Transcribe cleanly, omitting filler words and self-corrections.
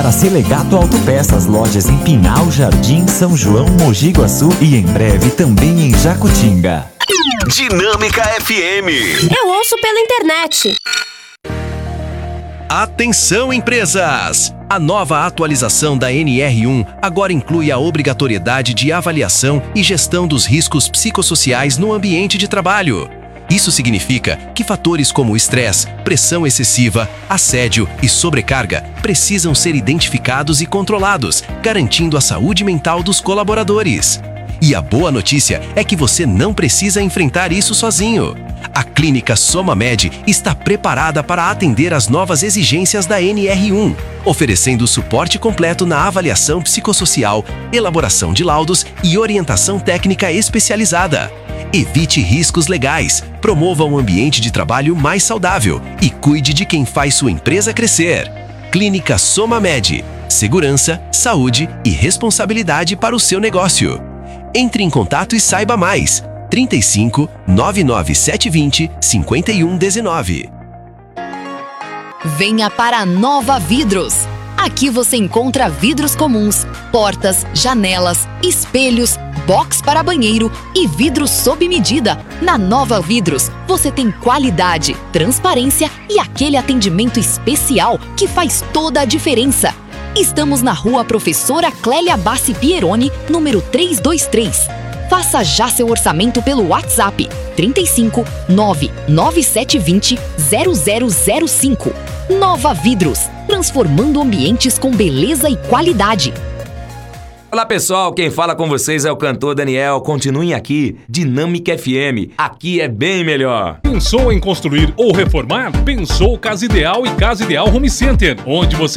para Selegato Autopeças, lojas em Pinhal, Jardim, São João, Mogi Guaçu e em breve também em Jacutinga. Dinâmica FM. Eu ouço pela internet. Atenção, empresas! A nova atualização da NR1 agora inclui a obrigatoriedade de avaliação e gestão dos riscos psicossociais no ambiente de trabalho. Isso significa que fatores como estresse, pressão excessiva, assédio e sobrecarga precisam ser identificados e controlados, garantindo a saúde mental dos colaboradores. E a boa notícia é que você não precisa enfrentar isso sozinho. A Clínica SomaMed está preparada para atender às novas exigências da NR1, oferecendo suporte completo na avaliação psicossocial, elaboração de laudos e orientação técnica especializada. Evite riscos legais, promova um ambiente de trabalho mais saudável e cuide de quem faz sua empresa crescer. Clínica SomaMed. Segurança, saúde e responsabilidade para o seu negócio. Entre em contato e saiba mais. 35 99720 5119. Venha para a Nova Vidros. Aqui você encontra vidros comuns, portas, janelas, espelhos, box para banheiro e vidros sob medida. Na Nova Vidros, você tem qualidade, transparência e aquele atendimento especial que faz toda a diferença. Estamos na Rua Professora Clélia Bassi Pieroni, número 323. Faça já seu orçamento pelo WhatsApp 35 99720 0005. Nova Vidros, transformando ambientes com beleza e qualidade. Olá pessoal, quem fala com vocês é o cantor Daniel. Continuem aqui, Dinâmica FM. Aqui é bem melhor. Pensou em construir ou reformar? Pensou Casa Ideal e Casa Ideal Home Center, onde você